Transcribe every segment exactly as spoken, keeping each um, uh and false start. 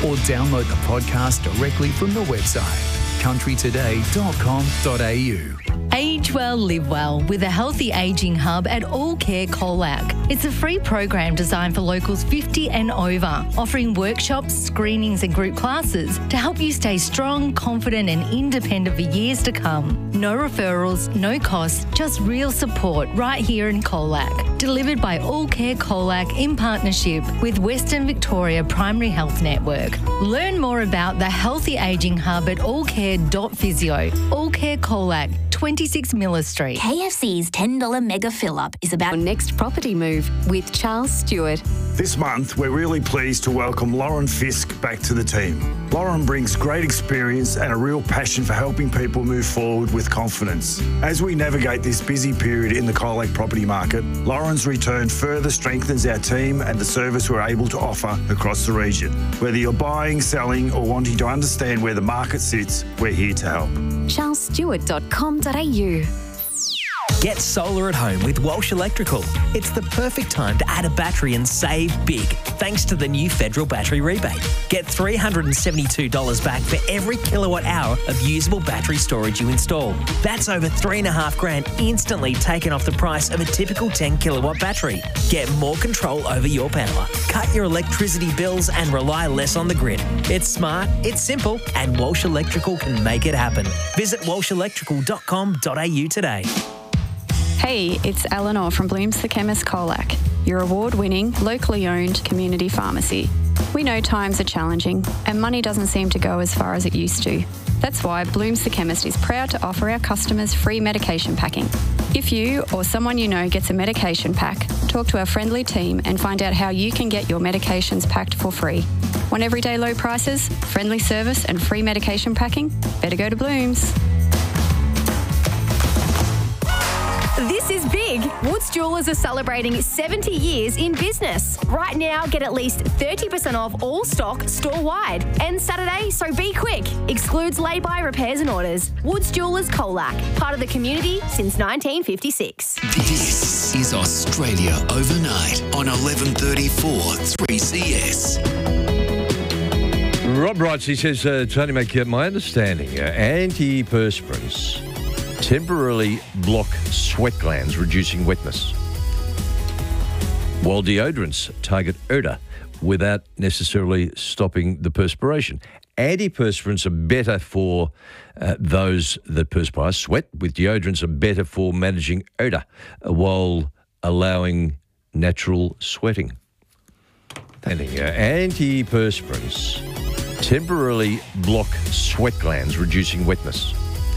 or download the podcast directly from the website country today dot com dot a u. Age well, live well with a Healthy Ageing Hub at All Care Colac. It's a free program designed for locals fifty and over, offering workshops, screenings and group classes to help you stay strong, confident and independent for years to come. No referrals, no costs, just real support right here in Colac. Delivered by All Care Colac in partnership with Western Victoria Primary Health Network. Learn more about the Healthy Ageing Hub at all care dot physio. All Care Colac, twenty-six Miller Street. K F C's ten dollars mega fill-up is about next property move with Charles Stewart. This month, we're really pleased to welcome Lauren Fisk back to the team. Lauren brings great experience and a real passion for helping people move forward with confidence. As we navigate this busy period in the Colac property market, Lauren's return further strengthens our team and the service we're able to offer across the region. Whether you're buying, selling or wanting to understand where the market sits, we're here to help. charles stewart dot com dot a u. Get solar at home with Walsh Electrical. It's the perfect time to add a battery and save big, thanks to the new federal battery rebate. Get three hundred seventy-two dollars back for every kilowatt hour of usable battery storage you install. That's over three and a half grand instantly taken off the price of a typical ten kilowatt battery. Get more control over your power. Cut your electricity bills and rely less on the grid. It's smart, it's simple, and Walsh Electrical can make it happen. Visit walsh electrical dot com dot a u today. Hey, it's Eleanor from Blooms the Chemist Colac, your award-winning, locally owned community pharmacy. We know times are challenging and money doesn't seem to go as far as it used to. That's why Blooms the Chemist is proud to offer our customers free medication packing. If you or someone you know gets a medication pack, talk to our friendly team and find out how you can get your medications packed for free. Want everyday low prices, friendly service and free medication packing? Better go to Blooms. This is big. Woods Jewellers are celebrating seventy years in business. Right now, get at least thirty percent off all stock store-wide. And Saturday, so be quick. Excludes lay-by repairs and orders. Woods Jewellers Colac, part of the community since nineteen fifty-six. This is Australia Overnight on eleven thirty-four three C S. Rob writes, he says, uh, Tony, make uh, my understanding, uh, antiperspirants temporarily block sweat glands, reducing wetness, while deodorants target odour without necessarily stopping the perspiration. Antiperspirants are better for uh, those that perspire, sweat, with deodorants are better for managing odour uh, while allowing natural sweating. Thank you. Uh, antiperspirants temporarily block sweat glands, reducing wetness,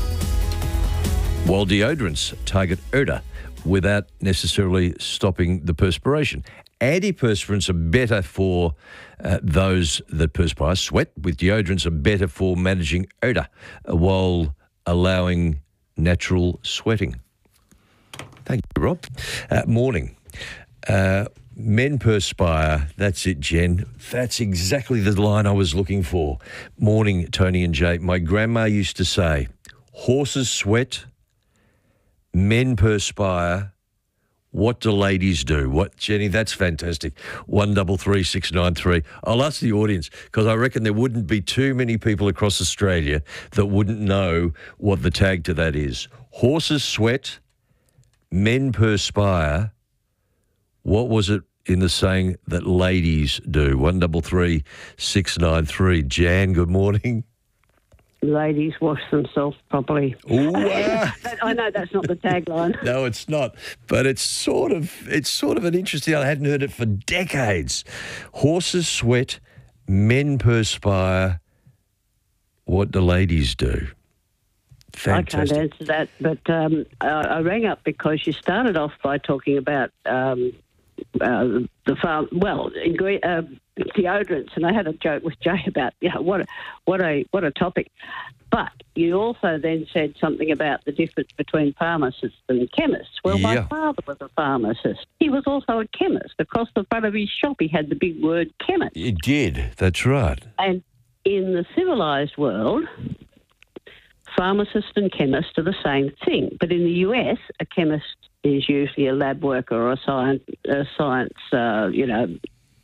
while deodorants target odour without necessarily stopping the perspiration. Antiperspirants are better for uh, those that perspire, sweat, with deodorants are better for managing odour uh, while allowing natural sweating. Thank you, Rob. Uh, morning. Uh, men perspire. That's it, Jen. That's exactly the line I was looking for. Morning, Tony and Jay. My grandma used to say, horses sweat, men perspire. What do ladies do? What, Jenny? That's fantastic. One double three six nine three. I'll ask the audience because I reckon there wouldn't be too many people across Australia that wouldn't know what the tag to that is. Horses sweat, men perspire. What was it in the saying that ladies do? One double three six nine three. Jan, good morning. Ladies wash themselves properly. Ooh, uh, I know that's not the tagline. No, it's not. But it's sort of it's sort of an interesting. I hadn't heard it for decades. Horses sweat, men perspire. What do ladies do? Fantastic. I can't answer that, but um, I, I rang up because you started off by talking about um, uh, the farm. Well, ingre- uh, deodorants, and I had a joke with Jay about, you know, what a, what a what a topic. But you also then said something about the difference between pharmacists and chemists. Well, yeah. my father was a pharmacist. He was also a chemist. Across the front of his shop, he had the big word chemist. It did. That's right. And in the civilised world, pharmacist and chemist are the same thing. But in the U S, a chemist is usually a lab worker or a science, a science uh, you know,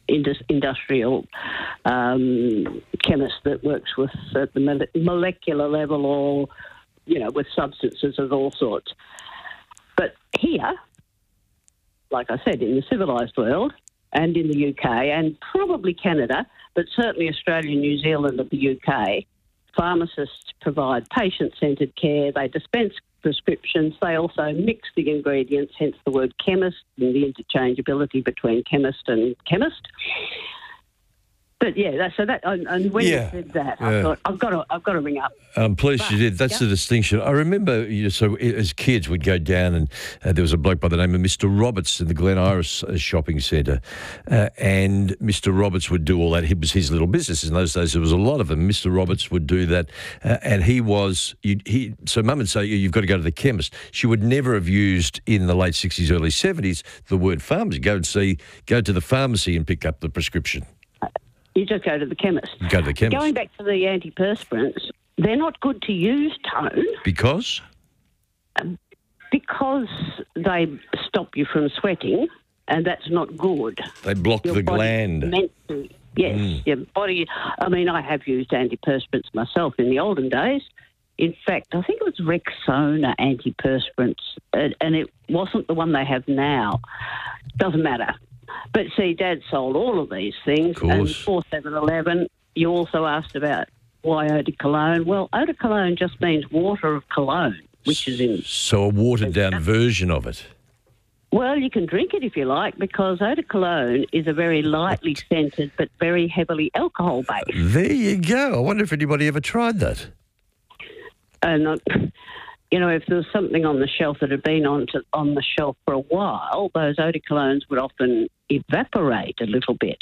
indus- industrial um, chemist that works with at the mole- molecular level or, you know, with substances of all sorts. But here, like I said, in the civilised world and in the U K and probably Canada, but certainly Australia, New Zealand and the U K, pharmacists provide patient-centred care. They dispense prescriptions. They also mix the ingredients, hence the word chemist and the interchangeability between chemist and chemist. But yeah, that's, so that and, and when Yeah. you said that, Yeah. I thought I've got to I've got to ring up. I'm pleased But, you did. That's yeah. the distinction. I remember, you know, so as kids, we'd go down and uh, there was a bloke by the name of Mister Roberts in the Glen Iris uh, shopping centre, uh, and Mister Roberts would do all that. It was his little business. In those days, there was a lot of them. Mister Roberts would do that, uh, and he was, you'd, he. So Mum would say, you've got to go to the chemist. She would never have used in the late sixties, early seventies the word pharmacy. Go and see, go to the pharmacy and pick up the prescription. You just go to the chemist. You go to the chemist. Going back to the antiperspirants, they're not good to use, Tone, Because? because they stop you from sweating, and that's not good. They block Your the body's gland. meant to, yes, Mm. your body. I mean, I have used antiperspirants myself in the olden days. In fact, I think it was Rexona antiperspirants, and, and it wasn't the one they have now. Doesn't matter. But see, Dad sold all of these things, Of and course. for seven eleven, you also asked about why eau de cologne. Well, eau de cologne just means water of cologne, which is in. So a watered-down version of it. Well, you can drink it if you like, because eau de cologne is a very lightly scented but very heavily alcohol based. There you go. I wonder if anybody ever tried that. And uh, you know, if there was something on the shelf that had been on to, on the shelf for a while, those eau de colognes would often evaporate a little bit,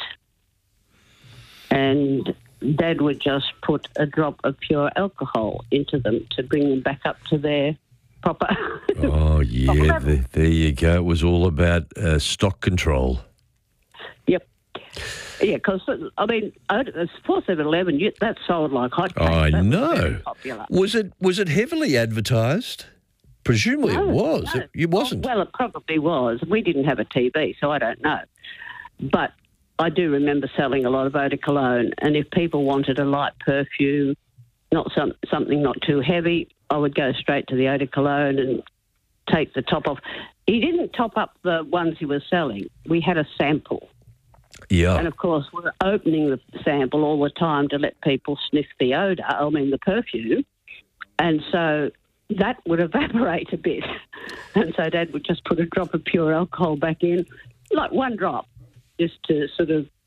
and Dad would just put a drop of pure alcohol into them to bring them back up to their proper. Oh, yeah, there, there you go. It was all about uh, stock control. Yep. Yeah, because, I mean, four seven eleven, that sold like hotcakes. I That was know. very popular. Was it was it heavily advertised? Presumably No, it was. no. It, it wasn't. Well, it probably was. We didn't have a T V, so I don't know. But I do remember selling a lot of eau de cologne, and if people wanted a light perfume, not some, something not too heavy, I would go straight to the eau de cologne and take the top off. He didn't top up the ones he was selling. We had a sample. Yeah. And, of course, we're opening the sample all the time to let people sniff the odour, I mean the perfume. And so that would evaporate a bit. And so Dad would just put a drop of pure alcohol back in, like one drop, just to sort of